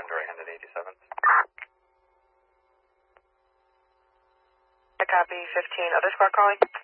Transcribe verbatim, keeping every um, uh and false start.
right-handed eighty-seven. I copy, fifteen, other squad calling.